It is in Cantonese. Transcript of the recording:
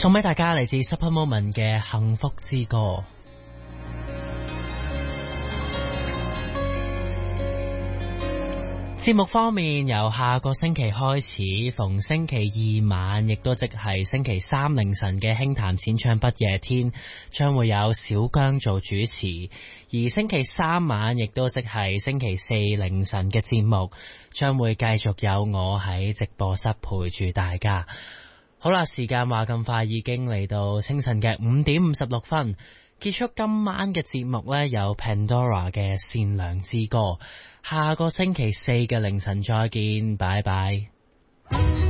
送俾大家嚟自 Super Moment 嘅幸福之歌。節目方面，由下個星期開始，逢星期二晚，亦都即係星期三凌晨嘅輕談淺唱不夜天，將會有小姜做主持；而星期三晚，亦都即係星期四凌晨嘅節目，將會繼續有我喺直播室陪住大家。好啦，時間話咁快，已經嚟到清晨嘅5:56，結束今晚嘅節目呢，有 Pandora 嘅善良之歌。下個星期四嘅凌晨再見，拜拜。